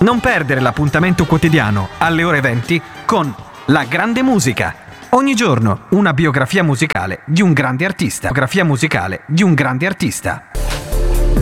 Non perdere l'appuntamento quotidiano alle ore 20 con La Grande Musica. Ogni giorno una biografia musicale di un grande artista. Biografia musicale di un grande artista.